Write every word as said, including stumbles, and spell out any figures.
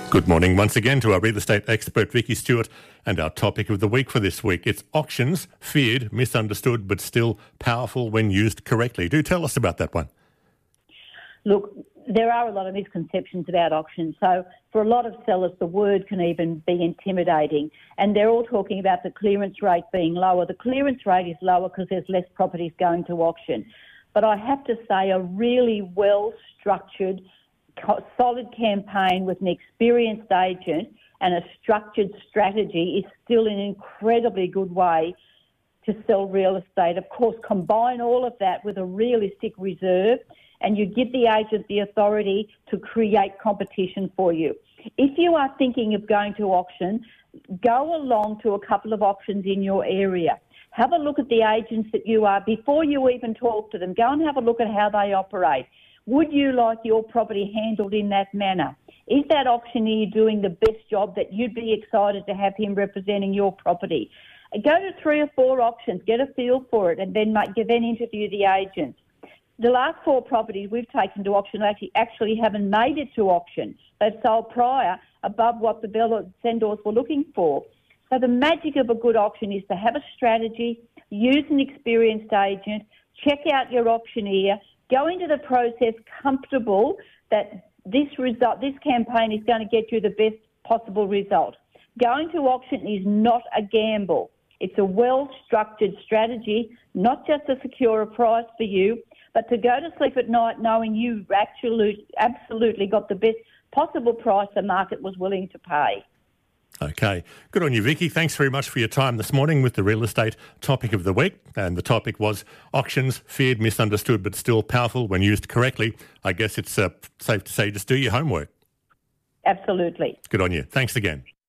Good morning once again to our real estate expert Vicky Stewart, and our topic of the week for this week. It's auctions, feared, misunderstood, but still powerful when used correctly. Do tell us about that one. Look, there are a lot of misconceptions about auctions. So for a lot of sellers, the word can even be intimidating. And they're all talking about the clearance rate being lower. The clearance rate is lower because there's less properties going to auction. But I have to say a really well-structured, solid campaign with an experienced agent and a structured strategy is still an incredibly good way to sell real estate. Of course, combine all of that with a realistic reserve and you give the agent the authority to create competition for you. If you are thinking of going to auction, go along to a couple of auctions in your area. Have a look at the agents that you are, before you even talk to them, go and have a look at how they operate. Would you like your property handled in that manner? Is that auctioneer doing the best job that you'd be excited to have him representing your property? Go to three or four auctions, get a feel for it, and then make, then interview the agents. The last four properties we've taken to auction actually, actually haven't made it to auction. They've sold prior above what the vendors were looking for. So the magic of a good auction is to have a strategy, use an experienced agent, check out your auctioneer, go into the process comfortable that this result, this campaign is going to get you the best possible result. Going to auction is not a gamble. It's a well-structured strategy, not just to secure a price for you, but to go to sleep at night knowing you've actually absolutely got the best possible price the market was willing to pay. Okay. Good on you, Vicky. Thanks very much for your time this morning with the real estate topic of the week. And the topic was auctions, feared, misunderstood, but still powerful when used correctly. I guess it's uh, safe to say just do your homework. Absolutely. Good on you. Thanks again.